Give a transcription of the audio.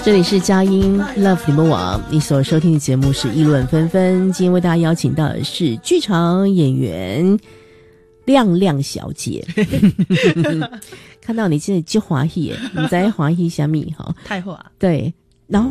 这里是佳音 Love 联播网，你所收听的节目是议论纷纷。今天为大家邀请到的是剧场演员亮亮小姐。看到你现在就欢喜耶，你在欢喜什么？哈， 太好啊！ 对，